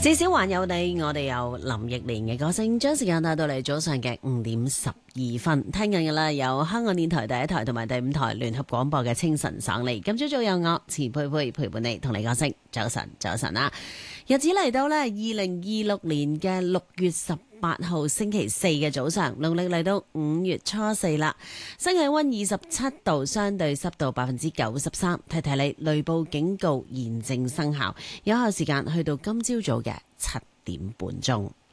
至少還有你，我哋有林憶蓮嘅歌聲，將時間帶到嚟早上嘅5:12，聽緊嘅啦，有香港電台第一台同埋第五台聯合廣播嘅清晨爽利。今朝早有我錢佩佩陪伴你，同你講聲早晨，早晨啦！日子嚟到呢2026年嘅6月18號星期四嘅早上，農曆嚟到5月初四啦。新氣溫27度，相對濕度93%。提提你，雷暴警告現正生效，有效時間去到今朝早嘅7點半鐘。